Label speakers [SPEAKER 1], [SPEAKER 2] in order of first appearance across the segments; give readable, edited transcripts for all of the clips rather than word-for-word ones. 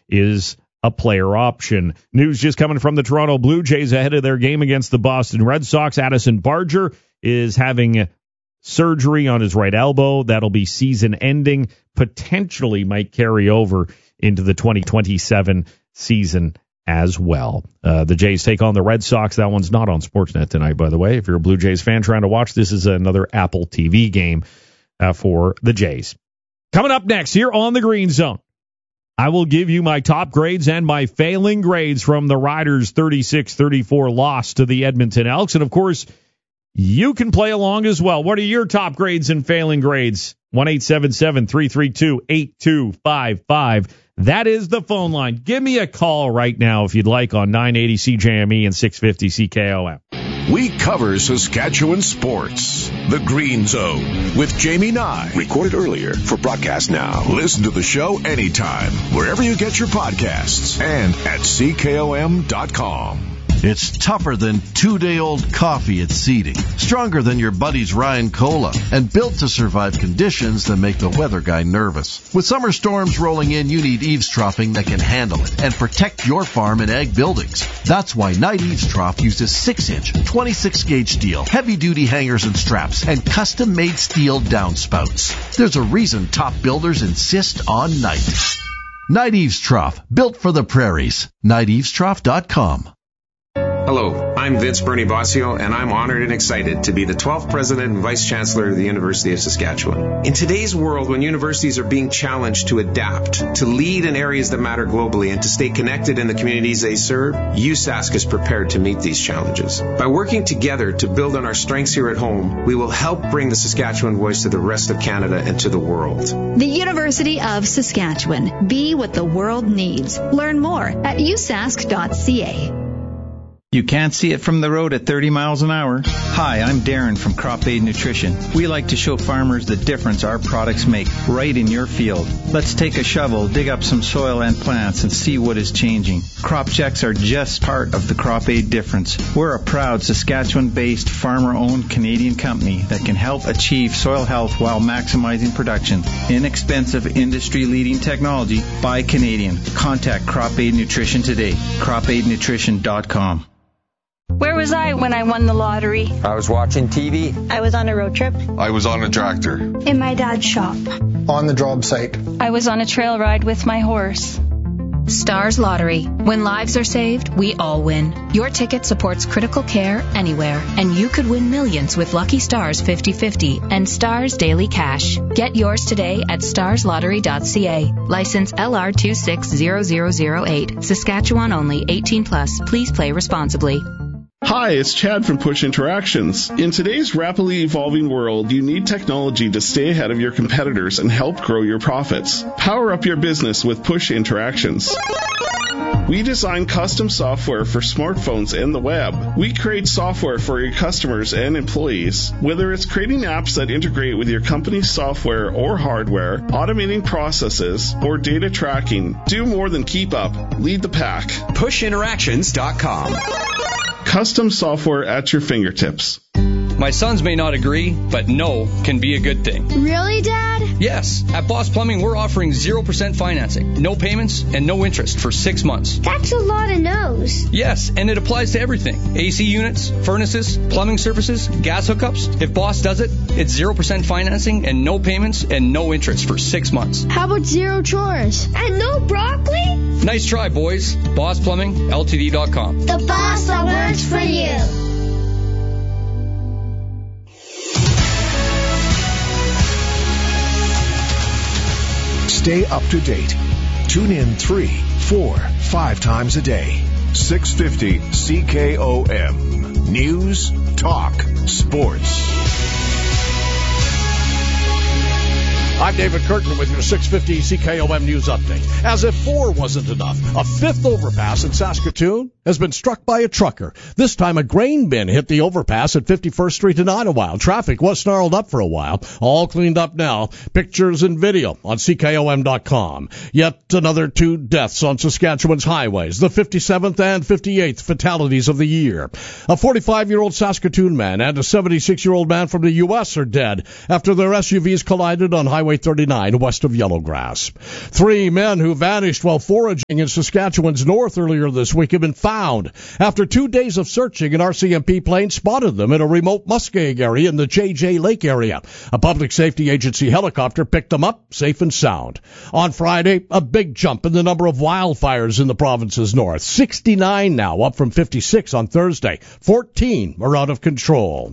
[SPEAKER 1] is a player option. News just coming from the Toronto Blue Jays ahead of their game against the Boston Red Sox. Addison Barger is having surgery on his right elbow. That'll be season ending, potentially might carry over into the 2027 season as well. The Jays take on the Red Sox. That one's not on Sportsnet tonight, by the way. If you're a Blue Jays fan trying to watch, this is another Apple TV game for the Jays. Coming up next here on the Green Zone, I will give you my top grades and my failing grades from the Riders' 36-34 loss to the Edmonton Elks. And, of course, you can play along as well. What are your top grades and failing grades? 1-877-332-8255. That is the phone line. Give me a call right now if you'd like on 980 CJME and 650 CKOM.
[SPEAKER 2] We cover Saskatchewan sports. The Green Zone with Jamie Nye. Recorded earlier for broadcast now. Listen to the show anytime, wherever you get your podcasts and at CKOM.com.
[SPEAKER 3] It's tougher than two-day-old coffee at seeding, stronger than your buddy's Ryan Cola, and built to survive conditions that make the weather guy nervous. With summer storms rolling in, you need eavesdropping that can handle it and protect your farm and ag buildings. That's why Knight Eavesdrop uses 6-inch, 26-gauge steel, heavy-duty hangers and straps, and custom-made steel downspouts. There's a reason top builders insist on Knight. Knight Eavesdrop, built for the prairies. KnightEavesdrop.com.
[SPEAKER 4] Hello, I'm Vince Bernie Bossio, and I'm honored and excited to be the 12th President and Vice Chancellor of the University of Saskatchewan. In today's world, when universities are being challenged to adapt, to lead in areas that matter globally, and to stay connected in the communities they serve, USask is prepared to meet these challenges. By working together to build on our strengths here at home, we will help bring the Saskatchewan voice to the rest of Canada and to the world.
[SPEAKER 5] The University of Saskatchewan. Be what the world needs. Learn more at usask.ca.
[SPEAKER 6] You can't see it from the road at 30 miles an hour. Hi, I'm Darren from Crop Aid Nutrition. We like to show farmers the difference our products make right in your field. Let's take a shovel, dig up some soil and plants, and see what is changing. Crop checks are just part of the Crop Aid difference. We're a proud Saskatchewan-based, farmer-owned Canadian company that can help achieve soil health while maximizing production. Inexpensive, industry-leading technology by Canadian. Contact Crop Aid Nutrition today. CropAidNutrition.com.
[SPEAKER 7] Where was I when I won the lottery?
[SPEAKER 8] I was watching TV.
[SPEAKER 7] I was on a road trip.
[SPEAKER 9] I was on a tractor.
[SPEAKER 7] In my dad's shop.
[SPEAKER 10] On the job site.
[SPEAKER 7] I was on a trail ride with my horse.
[SPEAKER 11] Stars Lottery. When lives are saved, we all win. Your ticket supports critical care anywhere, and you could win millions with Lucky Stars 50/50 and Stars Daily Cash. Get yours today at starslottery.ca. License LR260008. Saskatchewan only. 18+. Please play responsibly.
[SPEAKER 12] Hi, it's Chad from Push Interactions. In today's rapidly evolving world, you need technology to stay ahead of your competitors and help grow your profits. Power up your business with Push Interactions. We design custom software for smartphones and the web. We create software for your customers and employees. Whether it's creating apps that integrate with your company's software or hardware, automating processes, or data tracking, do more than keep up. Lead the pack.
[SPEAKER 2] PushInteractions.com.
[SPEAKER 12] Custom software at your fingertips.
[SPEAKER 13] My sons may not agree, but no can be a good thing.
[SPEAKER 14] Really, Dad?
[SPEAKER 13] Yes. At Boss Plumbing, we're offering 0% financing, no payments, and no interest for 6 months.
[SPEAKER 14] That's a lot of no's.
[SPEAKER 13] Yes, and it applies to everything. AC units, furnaces, plumbing services, gas hookups. If Boss does it, it's 0% financing and no payments and no interest for 6 months.
[SPEAKER 14] How about zero chores? And no broccoli?
[SPEAKER 13] Nice try, boys. Boss Plumbing, LTD.com.
[SPEAKER 14] The boss that works for you.
[SPEAKER 2] Stay up to date. Tune in 3, 4, 5 times a day. 650 CKOM. News, talk, sports.
[SPEAKER 15] I'm David Curtin with your 650 CKOM News Update. As if 4 wasn't enough, a 5th overpass in Saskatoon has been struck by a trucker. This time a grain bin hit the overpass at 51st Street in Ottawa. Traffic was snarled up for a while. All cleaned up now. Pictures and video on CKOM.com. Yet another 2 deaths on Saskatchewan's highways. The 57th and 58th fatalities of the year. A 45-year-old Saskatoon man and a 76-year-old man from the U.S. are dead after their SUVs collided on Highway Highway 39 west of Yellowgrass. 3 men who vanished while foraging in Saskatchewan's north earlier this week have been found. After 2 days of searching, an RCMP plane spotted them in a remote muskeg area in the JJ Lake area. A public safety agency helicopter picked them up safe and sound. On Friday, a big jump in the number of wildfires in the province's north. 69 now, up from 56 on Thursday. 14 are out of control.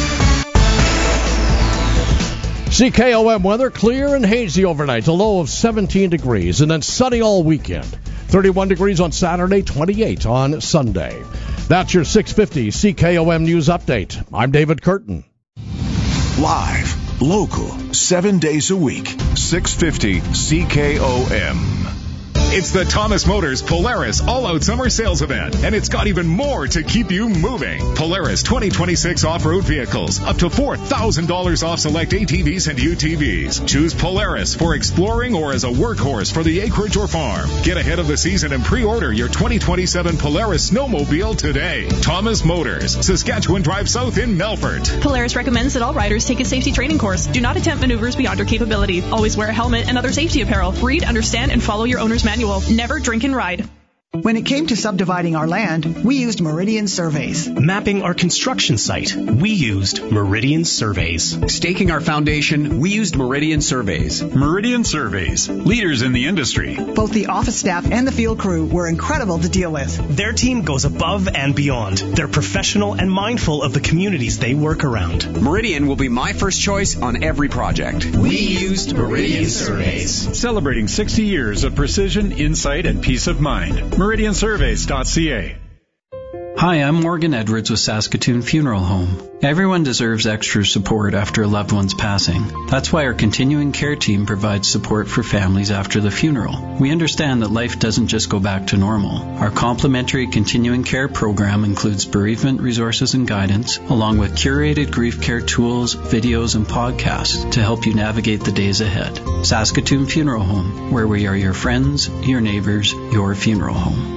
[SPEAKER 15] CKOM weather, clear and hazy overnight, a low of 17 degrees, and then sunny all weekend. 31 degrees on Saturday, 28 on Sunday. That's your 650 CKOM News Update. I'm David Curtin.
[SPEAKER 2] Live, local, 7 days a week, 650 CKOM.
[SPEAKER 8] It's the Thomas Motors Polaris All-Out Summer Sales Event, and it's got even more to keep you moving. Polaris 2026 off-road vehicles, up to $4,000 off select ATVs and UTVs. Choose Polaris for exploring or as a workhorse for the acreage or farm. Get ahead of the season and pre-order your 2027 Polaris snowmobile today. Thomas Motors, Saskatchewan Drive South in Melfort.
[SPEAKER 9] Polaris recommends that all riders take a safety training course. Do not attempt maneuvers beyond your capability. Always wear a helmet and other safety apparel. Read, understand, and follow your owner's manual. Never drink and ride.
[SPEAKER 10] When it came to subdividing our land, we used Meridian Surveys.
[SPEAKER 16] Mapping our construction site, we used Meridian Surveys.
[SPEAKER 17] Staking our foundation, we used Meridian Surveys.
[SPEAKER 18] Meridian Surveys, leaders in the industry.
[SPEAKER 10] Both the office staff and the field crew were incredible to deal with.
[SPEAKER 16] Their team goes above and beyond. They're professional and mindful of the communities they work around.
[SPEAKER 17] Meridian will be my first choice on every project. We used Meridian Surveys.
[SPEAKER 18] Celebrating 60 years of precision, insight, and peace of mind. MeridianSurveys.ca.
[SPEAKER 19] Hi, I'm Morgan Edwards with Saskatoon Funeral Home. Everyone deserves extra support after a loved one's passing. That's why our continuing care team provides support for families after the funeral. We understand that life doesn't just go back to normal. Our complimentary continuing care program includes bereavement resources and guidance, along with curated grief care tools, videos, and podcasts to help you navigate the days ahead. Saskatoon Funeral Home, where we are your friends, your neighbors, your funeral home.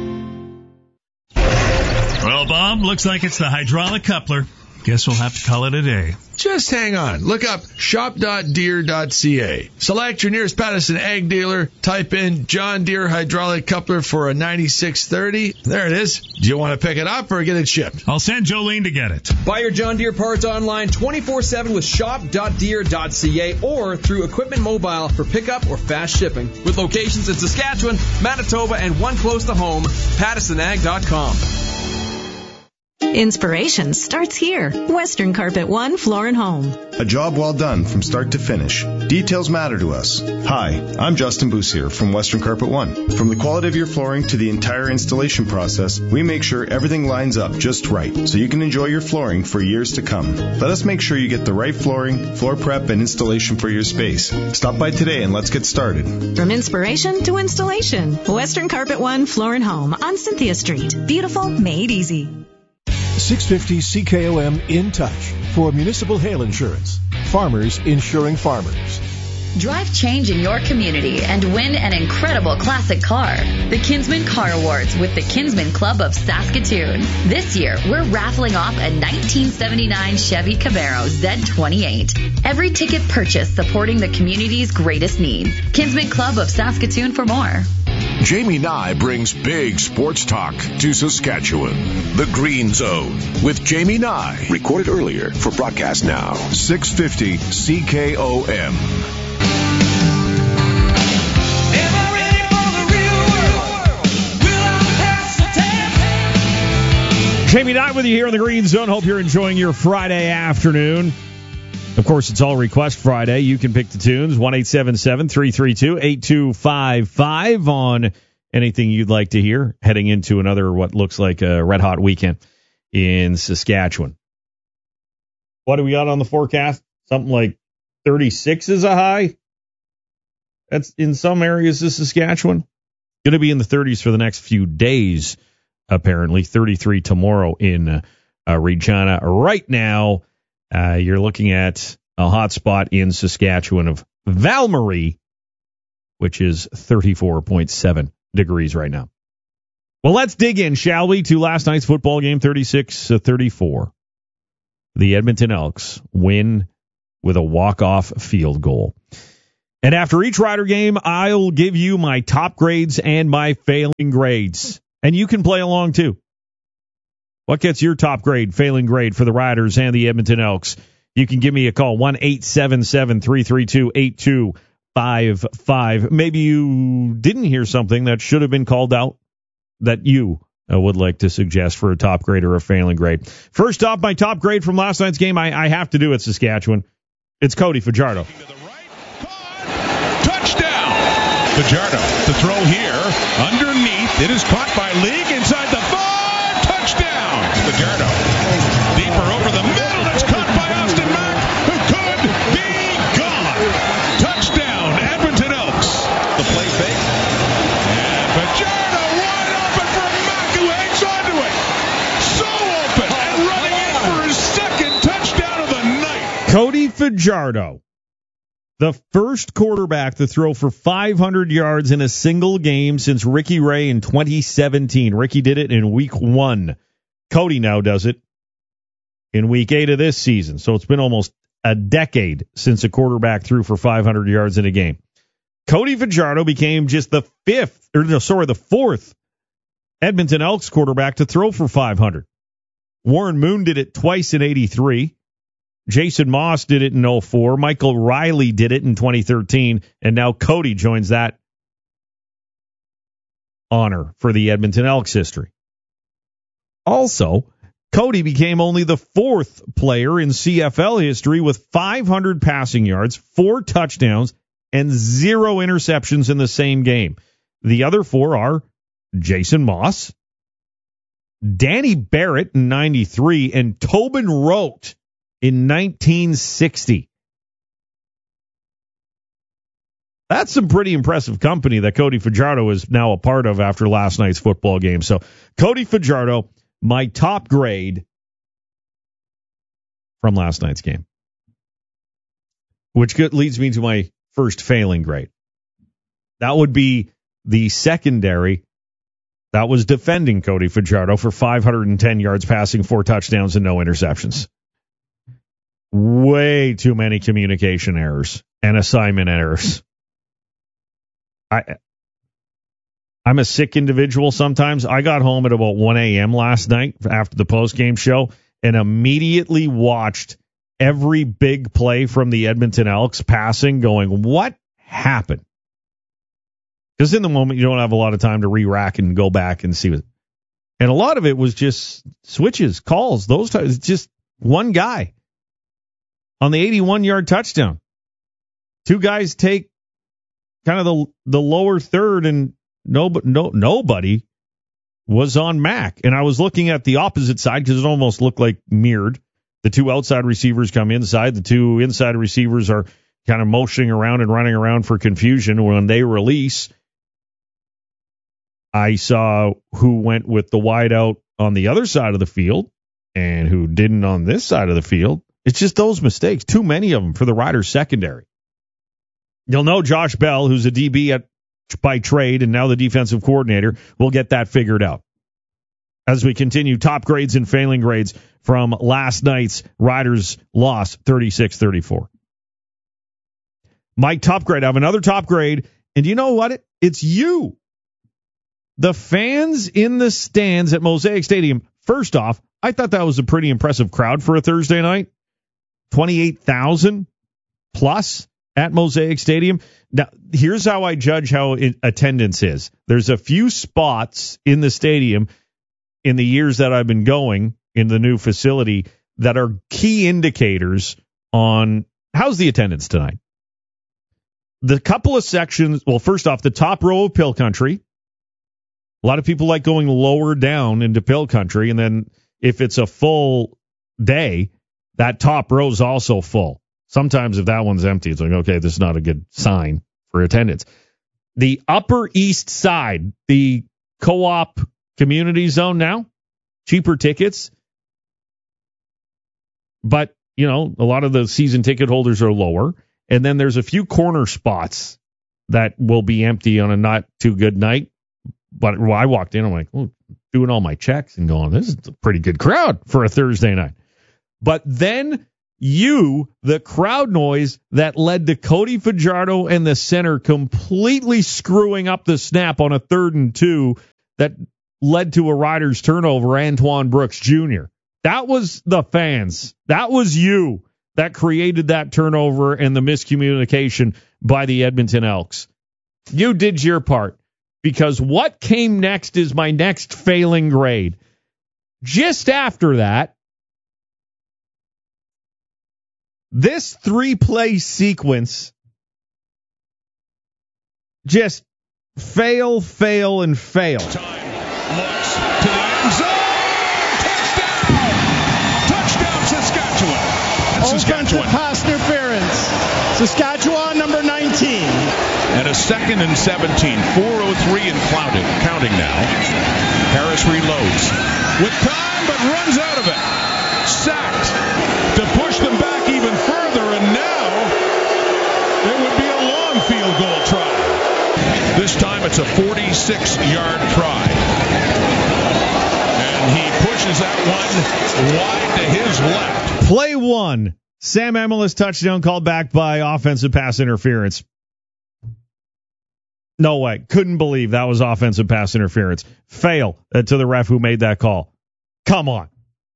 [SPEAKER 20] Well, Bob, looks like it's the hydraulic coupler. Guess we'll have to call it a day.
[SPEAKER 21] Just hang on. Look up shop.deere.ca. Select your nearest Patterson Ag dealer. Type in John Deere hydraulic coupler for a 9630. There it is. Do you want to pick it up or get it shipped?
[SPEAKER 20] I'll send Jolene to get it.
[SPEAKER 22] Buy your John Deere parts online 24/7 with shop.deere.ca or through Equipment Mobile for pickup or fast shipping. With locations in Saskatchewan, Manitoba, and one close to home, PattersonAg.com.
[SPEAKER 23] Inspiration starts here. Western Carpet One Floor and Home.
[SPEAKER 24] A job well done from start to finish. Details matter to us. Hi, I'm Justin Boussier from Western Carpet One. From the quality of your flooring to the entire installation process, we make sure everything lines up just right so you can enjoy your flooring for years to come. Let us make sure you get the right flooring, floor prep, and installation for your space. Stop by today and let's get started.
[SPEAKER 23] From inspiration to installation. Western Carpet One Floor and Home on Cynthia Street. Beautiful, made easy.
[SPEAKER 25] 650 CKOM in touch for municipal hail insurance. Farmers insuring farmers.
[SPEAKER 26] Drive change in your community and win an incredible classic car. The Kinsman Car Awards with the Kinsman Club of Saskatoon. This year, we're raffling off a 1979 Chevy Camaro Z28. Every ticket purchase supporting the community's greatest need. Kinsman Club of Saskatoon for more.
[SPEAKER 2] Jamie Nye brings big sports talk to Saskatchewan. The Green Zone with Jamie Nye. Recorded earlier for broadcast now. 650 CKOM.
[SPEAKER 1] Jamie Nye with you here in the Green Zone. Hope you're enjoying your Friday afternoon. Of course, it's All Request Friday. You can pick the tunes, 1-877-332-8255 on anything you'd like to hear heading into another what looks like a red-hot weekend in Saskatchewan. What do we got on the forecast? Something like 36 is a high. That's in some areas of Saskatchewan. Going to be in the 30s for the next few days, apparently. 33 tomorrow in Regina. Right now, you're looking at a hot spot in Saskatchewan of Valmarie, which is 34.7 degrees right now. Well, let's dig in, shall we, to last night's football game, 36-34. The Edmonton Elks win with a walk-off field goal. And after each Rider game, I'll give you my top grades and my failing grades. And you can play along too. What gets your top grade, failing grade for the Riders and the Edmonton Elks? You can give me a call, 1-877-332-8255. Maybe you didn't hear something that should have been called out that you would like to suggest for a top grade or a failing grade. First off, my top grade from last night's game, I have to do it, Saskatchewan. It's Cody Fajardo.
[SPEAKER 3] Touchdown! Fajardo, the throw here, underneath. It is caught by League inside the 5. Touchdown! Fajardo, deeper over the middle. It's caught by Austin Mack, who could be gone. Touchdown, Edmonton Elks. The play fake. And Fajardo wide open for Mack, who hangs onto it. So open and running in for his second touchdown of the night.
[SPEAKER 1] Cody Fajardo, the first quarterback to throw for 500 yards in a single game since Ricky Ray in 2017. Ricky did it in week 1. Cody now does it in week 8 of this season. So it's been almost a decade since a quarterback threw for 500 yards in a game. Cody Fajardo became just the fourth Edmonton Elks quarterback to throw for 500. Warren Moon did it twice in 83. Jason Moss did it in 04. Michael Riley did it in 2013. And now Cody joins that honor for the Edmonton Elks history. Also, Cody became only the 4th player in CFL history with 500 passing yards, 4 touchdowns, and 0 interceptions in the same game. The other 4 are Jason Moss, Danny Barrett in 93, and Tobin Rote in 1960. That's some pretty impressive company that Cody Fajardo is now a part of after last night's football game. So, Cody Fajardo, my top grade from last night's game. Which leads me to my first failing grade. That would be the secondary that was defending Cody Fajardo for 510 yards passing, 4 touchdowns, and no interceptions. Way too many communication errors and assignment errors. I'm a sick individual sometimes. I got home at about 1 a.m. last night after the postgame show and immediately watched every big play from the Edmonton Elks passing going, what happened? Because in the moment, you don't have a lot of time to re-rack and go back and see what. And a lot of it was just switches, calls, those types. Just one guy on the 81-yard touchdown. 2 guys take kind of the lower third, and nobody was on Mac. And I was looking at the opposite side because it almost looked like mirrored. The 2 outside receivers come inside. The 2 inside receivers are kind of motioning around and running around for confusion. When they release, I saw who went with the wide out on the other side of the field and who didn't on this side of the field. It's just those mistakes. Too many of them for the Riders secondary. You'll know Josh Bell, who's a DB by trade and now the defensive coordinator, will get that figured out. As we continue top grades and failing grades from last night's Riders loss, 36-34. My top grade, I have another top grade, and you know what? It's you. The fans in the stands at Mosaic Stadium. First off, I thought that was a pretty impressive crowd for a Thursday night. 28,000 plus at Mosaic Stadium. Now, here's how I judge how attendance is. There's a few spots in the stadium in the years that I've been going in the new facility that are key indicators on how's the attendance tonight. The couple of sections, well, first off, the top row of Pill Country. A lot of people like going lower down into Pill Country, and then if it's a full day, that top row is also full. Sometimes if that one's empty, it's like, okay, this is not a good sign for attendance. The Upper East Side, the co-op community zone now, cheaper tickets. But, you know, a lot of the season ticket holders are lower. And then there's a few corner spots that will be empty on a not too good night. But I walked in, I'm like, oh, doing all my checks and going, this is a pretty good crowd for a Thursday night. But then You, the crowd noise that led to Cody Fajardo and the center completely screwing up the snap on a 3rd and 2 that led to a Riders turnover, Antoine Brooks Jr. That was the fans. That was you that created that turnover and the miscommunication by the Edmonton Elks. You did your part, because what came next is my next failing grade. Just after that, this 3-play sequence, just fail, and fail.
[SPEAKER 3] Time looks to the end zone. Touchdown, Saskatchewan.
[SPEAKER 4] Offensive pass interference. Saskatchewan, number 19.
[SPEAKER 3] And a 2nd and 17. 4:03 and counting now. Harris reloads with time, but runs out of it. Sacked to push them back even further, and now it would be a long field goal try. This time it's a 46-yard try. And he pushes that one wide to his left.
[SPEAKER 1] Play 1. Sam Emilus touchdown called back by offensive pass interference. No way. Couldn't believe that was offensive pass interference. Fail to the ref who made that call. Come on.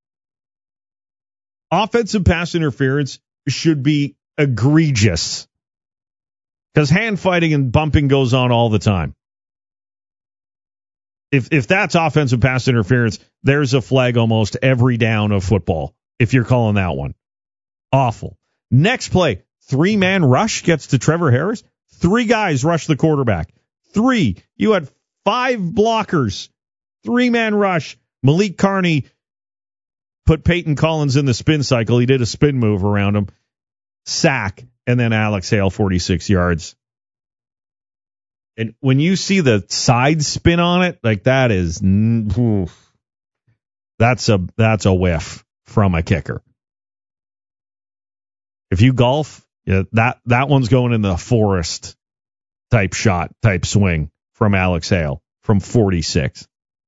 [SPEAKER 1] Offensive pass interference should be egregious, because hand fighting and bumping goes on all the time. If that's offensive pass interference, there's a flag almost every down of football, if you're calling that one. Awful. Next play, 3-man rush gets to Trevor Harris. 3 guys rush the quarterback. 3. You had 5 blockers. 3-man rush. Malik Carney put Peyton Collins in the spin cycle. He did a spin move around him. Sack. And then Alex Hale, 46 yards. And when you see the side spin on it, like that is, that's a whiff from a kicker. If you golf, yeah, that one's going in the forest type shot, type swing from Alex Hale from 46.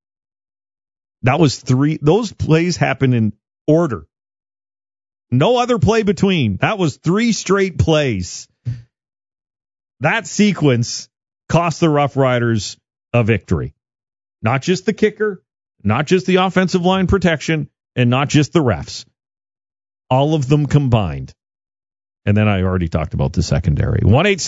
[SPEAKER 1] That was 3. Those plays happened in order. No other play between. That was 3 straight plays. That sequence cost the Rough Riders a victory. Not just the kicker, not just the offensive line protection, and not just the refs. All of them combined. And then I already talked about the secondary.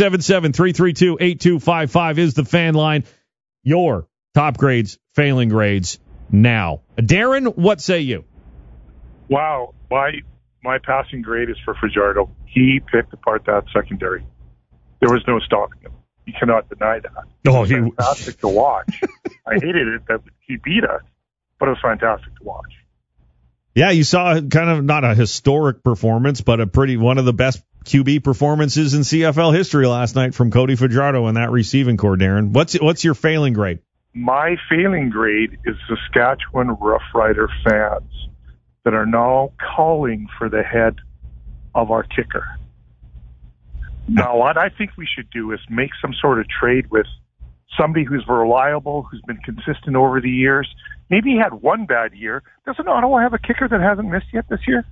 [SPEAKER 1] 1-877-332-8255 is the fan line. Your top grades, failing grades now. Darren, what say you?
[SPEAKER 5] Wow. My passing grade is for Fajardo. He picked apart that secondary. There was no stopping him. You cannot deny that. It was fantastic to watch. I hated it that he beat us, but it was fantastic to watch.
[SPEAKER 1] Yeah, you saw kind of not a historic performance, but one of the best QB performances in CFL history last night from Cody Fajardo and that receiving core, Darren. What's your failing grade?
[SPEAKER 5] My failing grade is Saskatchewan Rough Rider fans that are now calling for the head of our kicker. Now, what I think we should do is make some sort of trade with somebody who's reliable, who's been consistent over the years. Maybe he had one bad year. Doesn't Ottawa have a kicker that hasn't missed yet this year?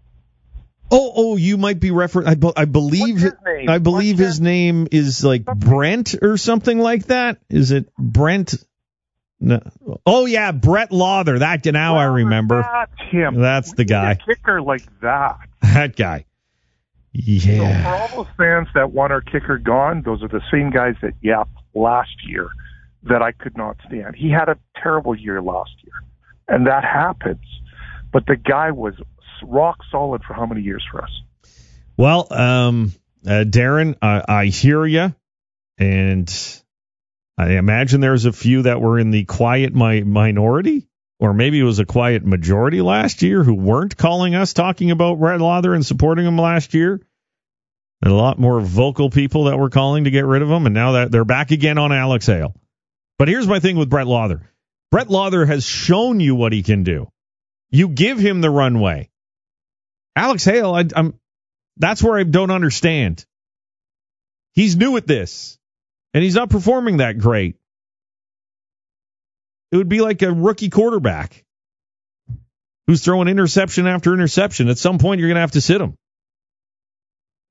[SPEAKER 1] Oh, you might be referring. I believe his name is like Brent or something like that. Is it Brent? No. Oh yeah, Brett Lauther. I remember.
[SPEAKER 5] That's him.
[SPEAKER 1] That's the guy.
[SPEAKER 5] A kicker like that.
[SPEAKER 1] That guy. Yeah.
[SPEAKER 5] So for all those fans that want our kicker gone, those are the same guys that yapped last year that I could not stand. He had a terrible year last year, and that happens. But the guy was rock solid for how many years for us?
[SPEAKER 1] Well, Darren, I hear you, and I imagine there's a few that were in the quiet minority, or maybe it was a quiet majority last year who weren't calling us talking about Brett Lauther and supporting him last year. And a lot more vocal people that were calling to get rid of him, and now that they're back again on Alex Hale. But here's my thing with Brett Lauther. Brett Lauther has shown you what he can do. You give him the runway. Alex Hale, that's where I don't understand. He's new at this, and he's not performing that great. It would be like a rookie quarterback who's throwing interception after interception. At some point, you're going to have to sit him.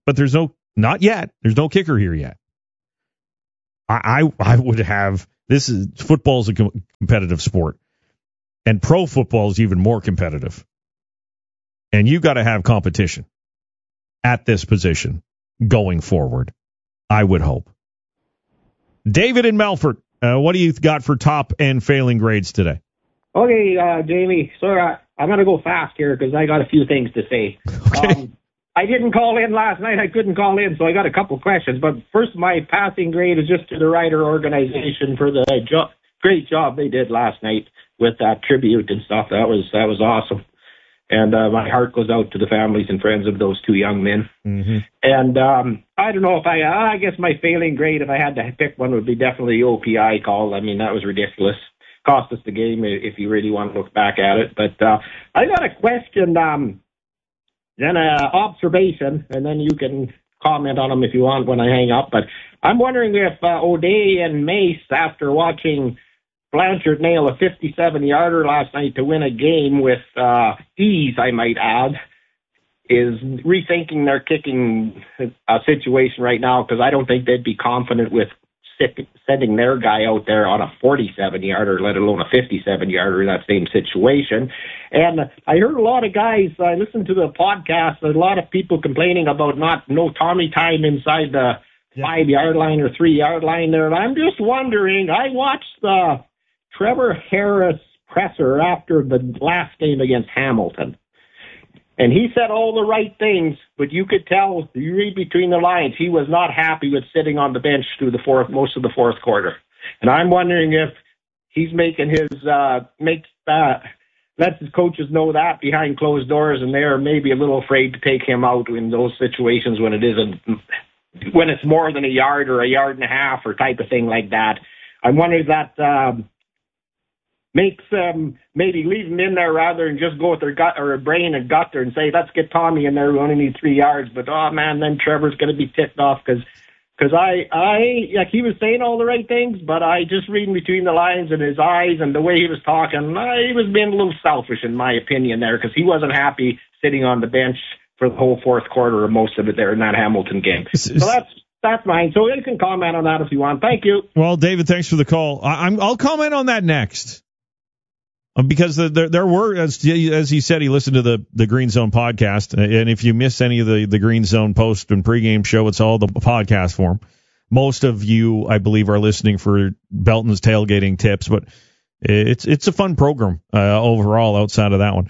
[SPEAKER 1] but there's not yet. There's no kicker here yet. I would have, football's a competitive sport, and pro football is even more competitive. And you got to have competition at this position going forward, I would hope. David in Melfort, what do you got for top and failing grades today?
[SPEAKER 6] Okay, Jamie, sorry, I'm going to go fast here because I got a few things to say. Okay. I didn't call in last night. I couldn't call in, so I got a couple questions. But first, my passing grade is just to the Rider organization for the great job they did last night with that tribute and stuff. That was awesome. And my heart goes out to the families and friends of those two young men. Mm-hmm. And I don't know if I guess my failing grade, if I had to pick one, would be definitely the OPI call. I mean, that was ridiculous. Cost us the game if you really want to look back at it. But I got a question, then an observation, and then you can comment on them if you want when I hang up. But I'm wondering if O'Day and Mace, after watching Blanchard nail a 57-yarder last night to win a game with ease, I might add, is rethinking their kicking situation right now, because I don't think they'd be confident with sending their guy out there on a 47-yarder, let alone a 57-yarder in that same situation. And I heard a lot of guys, I listened to the podcast, a lot of people complaining about no Tommy time inside the 5-yard line or 3-yard line there. And I'm just wondering, I watched the Trevor Harris presser after the last game against Hamilton. And he said all the right things, but you could tell, you read between the lines, he was not happy with sitting on the bench through most of the fourth quarter. And I'm wondering if he's making lets his coaches know that behind closed doors, and they're maybe a little afraid to take him out in those situations when it's more than a yard or a yard and a half or type of thing like that. I'm wondering if that makes maybe leave them in there rather than just go with their gut or brain and gut there and say, let's get Tommy in there. We only need 3 yards. But, oh, man, then Trevor's going to be ticked off because like he was saying all the right things, but I just reading between the lines and his eyes and the way he was talking, he was being a little selfish in my opinion there because he wasn't happy sitting on the bench for the whole fourth quarter or most of it there in that Hamilton game. So that's mine. So you can comment on that if you want. Thank you.
[SPEAKER 1] Well, David, thanks for the call. I'll comment on that next. Because there were, as he said, he listened to the Green Zone podcast, and if you miss any of the Green Zone post and pregame show, it's all the podcast form. Most of you, I believe, are listening for Belton's tailgating tips, but it's a fun program overall outside of that one.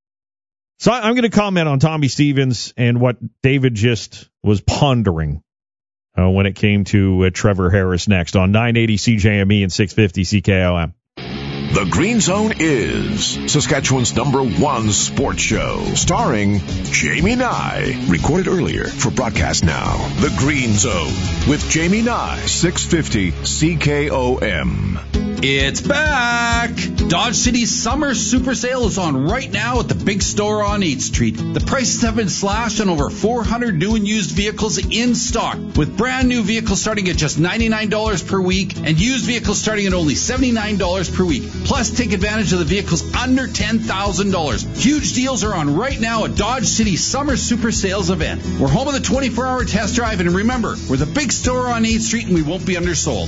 [SPEAKER 1] So I'm going to comment on Tommy Stevens and what David just was pondering when it came to Trevor Harris next on 980 CJME and 650 CKOM.
[SPEAKER 2] The Green Zone is Saskatchewan's #1 sports show, starring Jamie Nye. Recorded earlier for broadcast now. The Green Zone with Jamie Nye, 650 CKOM.
[SPEAKER 7] It's back! Dodge City's summer super sale is on right now at the big store on 8th Street. The prices have been slashed on over 400 new and used vehicles in stock, with brand new vehicles starting at just $99 per week and used vehicles starting at only $79 per week. Plus, take advantage of the vehicles under $10,000. Huge deals are on right now at Dodge City's summer super sales event. We're home of the 24-hour test drive, and remember, we're the big store on 8th Street and we won't be undersold.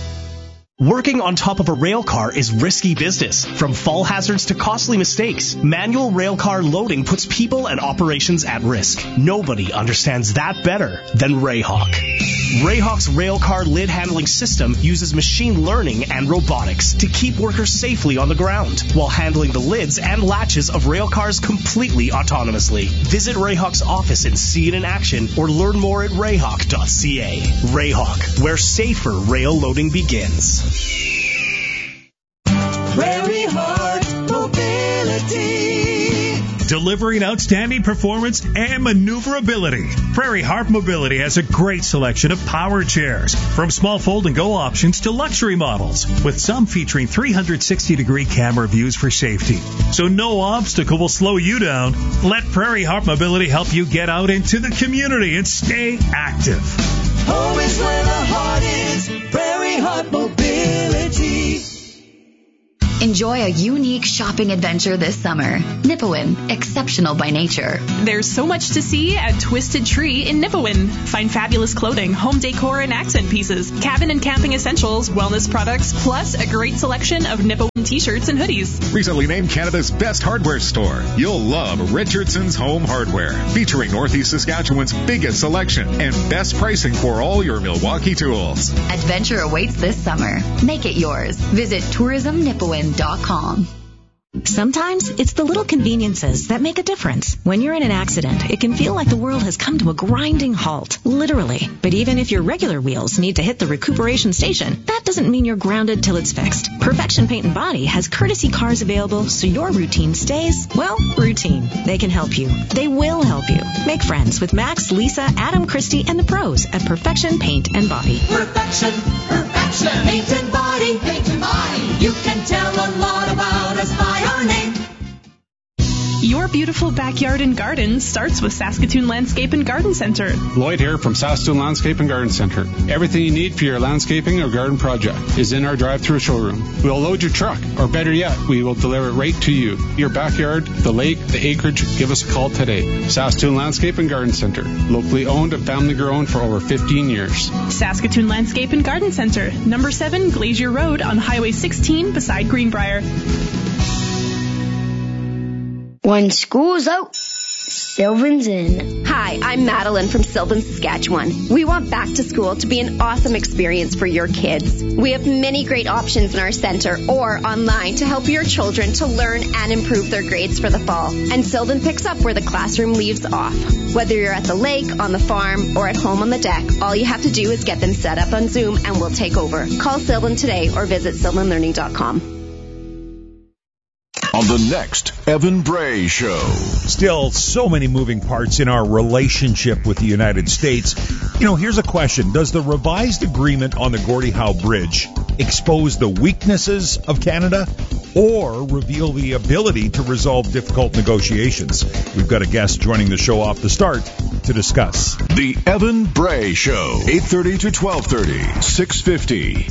[SPEAKER 11] Working on top of a rail car is risky business. From fall hazards to costly mistakes, manual rail car loading puts people and operations at risk. Nobody understands that better than Rayhawk. Rayhawk's rail car lid handling system uses machine learning and robotics to keep workers safely on the ground while handling the lids and latches of rail cars completely autonomously. Visit Rayhawk's office and see it in action, or learn more at rayhawk.ca. Rayhawk, where safer rail loading begins.
[SPEAKER 12] Prairie Heart Mobility.
[SPEAKER 20] Delivering outstanding performance and maneuverability. Prairie Heart Mobility has a great selection of power chairs, from small fold-and-go options to luxury models, with some featuring 360-degree camera views for safety. So no obstacle will slow you down. Let Prairie Heart Mobility help you get out into the community and stay active.
[SPEAKER 12] Home is where the heart is. Prairie Heart Mobility.
[SPEAKER 26] Enjoy a unique shopping adventure this summer. Nipawin, exceptional by nature.
[SPEAKER 8] There's so much to see at Twisted Tree in Nipawin. Find fabulous clothing, home decor and accent pieces, cabin and camping essentials, wellness products, plus a great selection of Nipawin t-shirts and hoodies.
[SPEAKER 3] Recently named Canada's best hardware store, you'll love Richardson's Home Hardware, featuring Northeast Saskatchewan's biggest selection and best pricing for all your Milwaukee tools.
[SPEAKER 26] Adventure awaits this summer. Make it yours. Visit tourismnipawin.com.
[SPEAKER 23] Sometimes it's the little conveniences that make a difference. When you're in an accident, it can feel like the world has come to a grinding halt, literally. But even if your regular wheels need to hit the recuperation station, that doesn't mean you're grounded till it's fixed. Perfection Paint and Body has courtesy cars available so your routine stays, well, routine. They can help you. They will help you. Make friends with Max, Lisa, Adam, Christy, and the pros at Perfection Paint and Body.
[SPEAKER 12] Perfection, paint and body, You can tell a lot about us by our name.
[SPEAKER 8] Your beautiful backyard and garden starts with Saskatoon Landscape and Garden Center.
[SPEAKER 9] Lloyd here from Saskatoon Landscape and Garden Center. Everything you need for your landscaping or garden project is in our drive-through showroom. We'll load your truck, or better yet, we will deliver it right to you. Your backyard, the lake, the acreage, give us a call today. Saskatoon Landscape and Garden Center. Locally owned and family grown for over 15 years.
[SPEAKER 8] Saskatoon Landscape and Garden Center, number 7 Glacier Road on Highway 16 beside Greenbrier.
[SPEAKER 10] When school's out, Sylvan's in.
[SPEAKER 13] Hi, I'm Madeline from Sylvan, Saskatchewan. We want back to school to be an awesome experience for your kids. We have many great options in our center or online to help your children to learn and improve their grades for the fall. And Sylvan picks up where the classroom leaves off. Whether you're at the lake, on the farm, or at home on the deck, all you have to do is get them set up on Zoom and we'll take over. Call Sylvan today or visit sylvanlearning.com.
[SPEAKER 2] On the next Evan Bray Show.
[SPEAKER 14] Still so many moving parts in our relationship with the United States. Here's a question. Does the revised agreement on the Gordie Howe Bridge expose the weaknesses of Canada or reveal the ability to resolve difficult negotiations? We've got a guest joining the show off the start to discuss.
[SPEAKER 2] The Evan Bray Show, 8:30 to 12:30, 650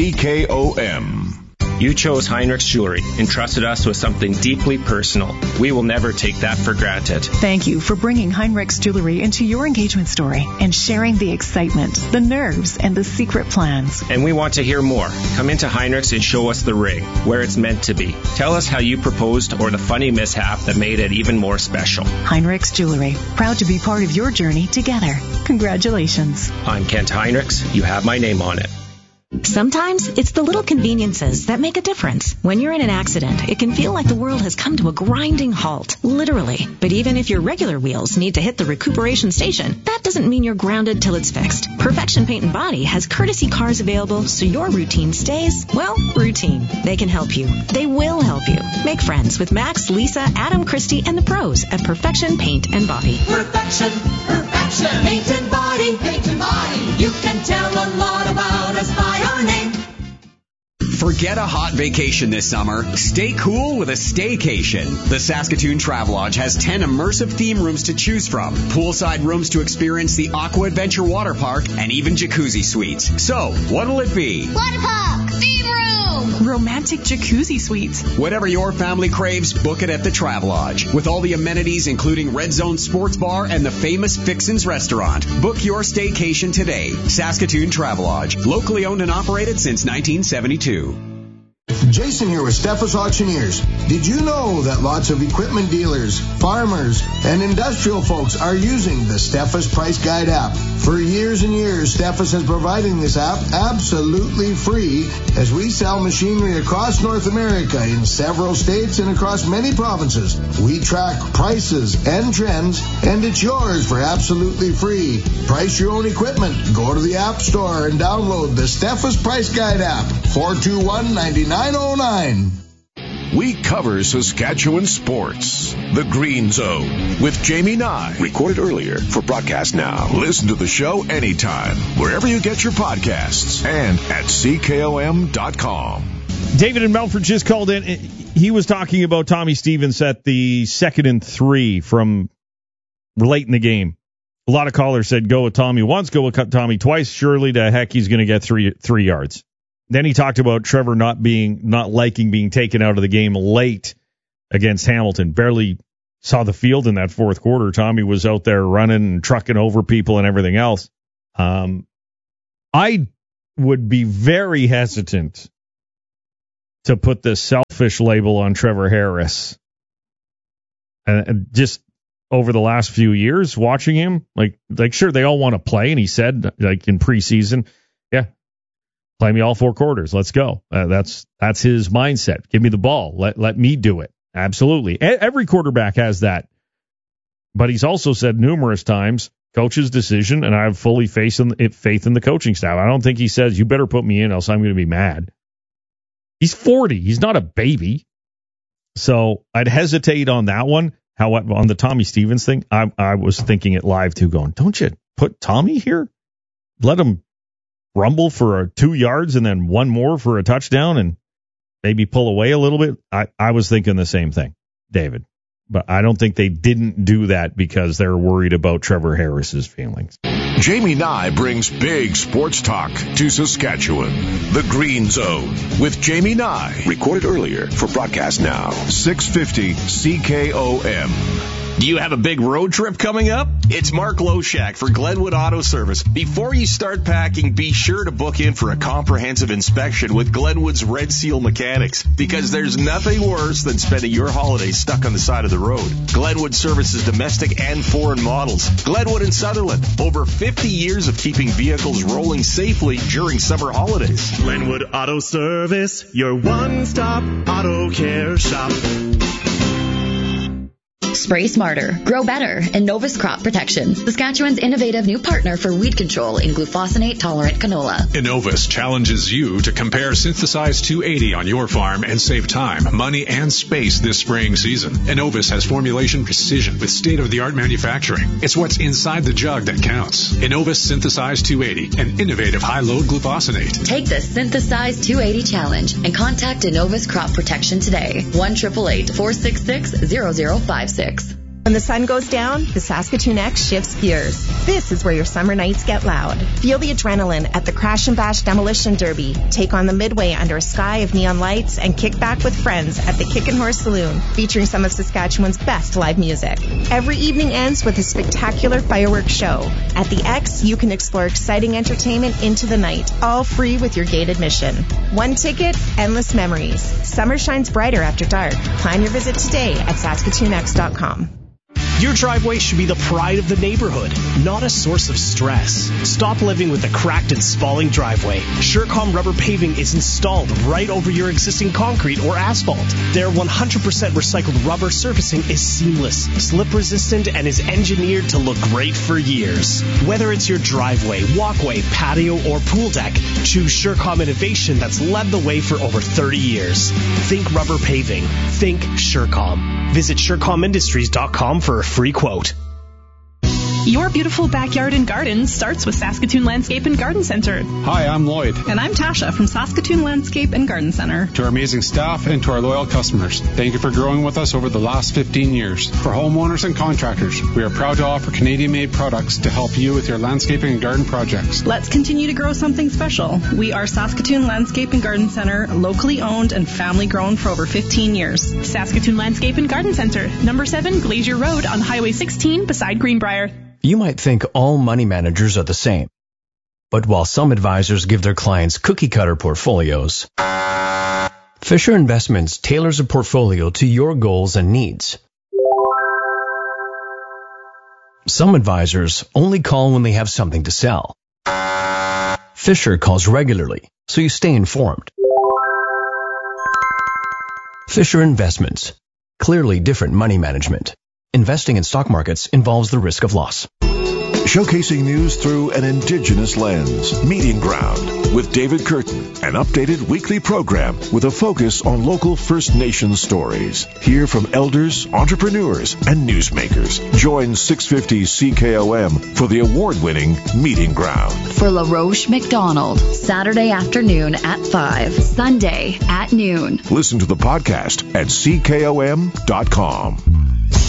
[SPEAKER 2] CKOM.
[SPEAKER 15] You chose Heinrichs Jewelry and trusted us with something deeply personal. We will never take that for granted.
[SPEAKER 27] Thank you for bringing Heinrichs Jewelry into your engagement story and sharing the excitement, the nerves, and the secret plans.
[SPEAKER 15] And we want to hear more. Come into Heinrichs and show us the ring, where it's meant to be. Tell us how you proposed or the funny mishap that made it even more special.
[SPEAKER 27] Heinrichs Jewelry, proud to be part of your journey together. Congratulations.
[SPEAKER 15] I'm Kent Heinrichs. You have my name on it.
[SPEAKER 23] Sometimes it's the little conveniences that make a difference. When you're in an accident, it can feel like the world has come to a grinding halt, literally. But even if your regular wheels need to hit the recuperation station, that doesn't mean you're grounded till it's fixed. Perfection Paint and Body has courtesy cars available so your routine stays, well, routine. They can help you. They will help you. Make friends with Max, Lisa, Adam, Christy, and the pros at Perfection Paint and Body.
[SPEAKER 12] Perfection, paint and body, You can tell a lot about us by our name.
[SPEAKER 17] Forget a hot vacation this summer. Stay cool with a staycation. The Saskatoon Travelodge has 10 immersive theme rooms to choose from, poolside rooms to experience the Aqua Adventure Water Park, and even jacuzzi suites. So, what'll it be?
[SPEAKER 10] Water park, theme room,
[SPEAKER 8] romantic jacuzzi suites.
[SPEAKER 17] Whatever your family craves, book it at the Travelodge. With all the amenities including Red Zone Sports Bar and the famous Fixin's Restaurant. Book your staycation today. Saskatoon Travelodge, locally owned and operated since 1972.
[SPEAKER 28] Jason here with Steffes Auctioneers. Did you know that lots of equipment dealers, farmers, and industrial folks are using the Steffes Price Guide app? For years and years, Steffes has providing this app absolutely free as we sell machinery across North America in several states and across many provinces. We track prices and trends, and it's yours for absolutely free. Price your own equipment. Go to the App Store and download the Steffes Price Guide app. 421-9909.
[SPEAKER 2] We cover Saskatchewan sports. The Green Zone with Jamie Nye. Recorded earlier for broadcast now. Listen to the show anytime, wherever you get your podcasts and at CKOM.com.
[SPEAKER 1] David in Melford just called in. He was talking about Tommy Stevens at the 2nd and 3 from late in the game. A lot of callers said go with Tommy once, go with Tommy twice. Surely the heck he's going to get three yards. Then he talked about Trevor not liking being taken out of the game late against Hamilton. Barely saw the field in that fourth quarter. Tommy was out there running and trucking over people and everything else. I would be very hesitant to put the selfish label on Trevor Harris. And just over the last few years, watching him, like sure, they all want to play, and he said, like in preseason, yeah, play me all 4 quarters, let's go. That's his mindset. Give me the ball, let me do it. Absolutely, every quarterback has that. But he's also said numerous times, coach's decision, and I have fully faith in the coaching staff. I don't think he says, you better put me in, else I'm going to be mad. He's 40. He's not a baby. So I'd hesitate on that one. However, on the Tommy Stevens thing, I was thinking it live too, going, don't you put Tommy here? Let him rumble for 2 yards and then 1 more for a touchdown and maybe pull away a little bit. I was thinking the same thing, David. But I don't think they didn't do that because they're worried about Trevor Harris's feelings.
[SPEAKER 2] Jamie Nye brings big sports talk to Saskatchewan. The Green Zone with Jamie Nye. Recorded earlier for broadcast now. 650 CKOM.
[SPEAKER 4] Do you have a big road trip coming up? It's Mark Loshak for Glenwood Auto Service. Before you start packing, be sure to book in for a comprehensive inspection with Glenwood's Red Seal Mechanics, because there's nothing worse than spending your holidays stuck on the side of the road. Glenwood services domestic and foreign models. Glenwood and Sutherland, over 50 years of keeping vehicles rolling safely during summer holidays.
[SPEAKER 16] Glenwood Auto Service, your one-stop auto care shop.
[SPEAKER 26] Spray smarter, grow better, and Novus Crop Protection, Saskatchewan's innovative new partner for weed control in glufosinate-tolerant canola.
[SPEAKER 18] Innovus challenges you to compare Synthesize 280 on your farm and save time, money, and space this spraying season. Innovus has formulation precision with state-of-the-art manufacturing. It's what's inside the jug that counts. Innovus Synthesize 280, an innovative high-load glufosinate.
[SPEAKER 26] Take the Synthesize 280 challenge and contact Innovus Crop Protection today. 1-888-466-0056.
[SPEAKER 19] When the sun goes down, the Saskatoon X shifts gears. This is where your summer nights get loud. Feel the adrenaline at the Crash and Bash Demolition Derby. Take on the Midway under a sky of neon lights and kick back with friends at the Kick and Horse Saloon, featuring some of Saskatchewan's best live music. Every evening ends with a spectacular fireworks show. At the X, you can explore exciting entertainment into the night, all free with your gate admission. 1 ticket, endless memories. Summer shines brighter after dark. Plan your visit today at SaskatoonX.com.
[SPEAKER 11] Your driveway should be the pride of the neighborhood, not a source of stress. Stop living with a cracked and spalling driveway. Surecom rubber paving is installed right over your existing concrete or asphalt. Their 100% recycled rubber surfacing is seamless, slip resistant, and is engineered to look great for years. Whether it's your driveway, walkway, patio, or pool deck, choose Surecom innovation that's led the way for over 30 years. Think rubber paving. Think Surecom. Visit SurecomIndustries.com for a free quote.
[SPEAKER 8] Your beautiful backyard and garden starts with Saskatoon Landscape and Garden Center.
[SPEAKER 9] Hi, I'm Lloyd.
[SPEAKER 21] And I'm Tasha from Saskatoon Landscape and Garden Center.
[SPEAKER 9] To our amazing staff and to our loyal customers, thank you for growing with us over the last 15 years. For homeowners and contractors, we are proud to offer Canadian-made products to help you with your landscaping and garden projects.
[SPEAKER 21] Let's continue to grow something special. We are Saskatoon Landscape and Garden Center, locally owned and family grown for over 15 years.
[SPEAKER 8] Saskatoon Landscape and Garden Center, number 7 Glacier Road on Highway 16 beside Greenbrier.
[SPEAKER 22] You might think all money managers are the same. But while some advisors give their clients cookie-cutter portfolios, Fisher Investments tailors a portfolio to your goals and needs. Some advisors only call when they have something to sell. Fisher calls regularly, so you stay informed. Fisher Investments. Clearly different money management. Investing in stock markets involves the risk of loss.
[SPEAKER 2] Showcasing news through an Indigenous lens. Meeting Ground with David Curtin, an updated weekly program with a focus on local First Nations stories. Hear from elders, entrepreneurs, and newsmakers. Join 650 CKOM for the award-winning Meeting Ground.
[SPEAKER 26] For LaRoche McDonald, Saturday afternoon at 5, Sunday at noon.
[SPEAKER 2] Listen to the podcast at CKOM.com.